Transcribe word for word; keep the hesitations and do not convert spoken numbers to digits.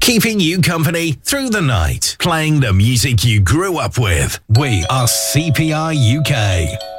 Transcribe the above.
keeping you company through the night, playing the music you grew up with. We are C P R U K.